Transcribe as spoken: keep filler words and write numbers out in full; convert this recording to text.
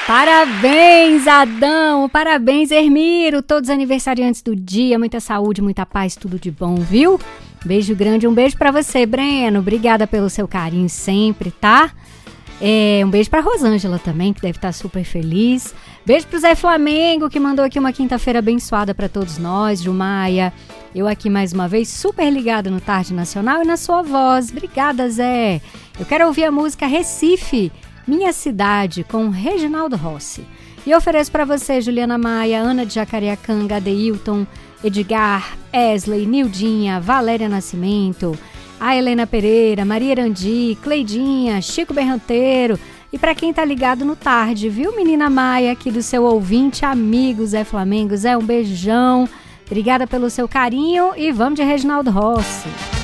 Parabéns, Adão! Parabéns, Hermiro! Todos aniversariantes do dia, muita saúde, muita paz, tudo de bom, viu? Beijo grande, um beijo pra você, Breno. Obrigada pelo seu carinho sempre, tá? É, um beijo pra Rosângela também, que deve estar super feliz. Beijo pro Zé Flamengo, que mandou aqui uma quinta-feira abençoada pra todos nós. Jumaia, eu aqui mais uma vez, super ligada no Tarde Nacional e na sua voz. Obrigada, Zé. Eu quero ouvir a música Recife, Minha Cidade, com Reginaldo Rossi. E eu ofereço para você, Juliana Maia, Ana de Jacareacanga, Adeilton, Edgar, Esley, Nildinha, Valéria Nascimento, a Helena Pereira, Maria Erandi, Cleidinha, Chico Berranteiro. E para quem tá ligado no Tarde, viu, menina Maia, aqui do seu ouvinte, amigo Zé Flamengo. Zé, um beijão. Obrigada pelo seu carinho e vamos de Reginaldo Rossi.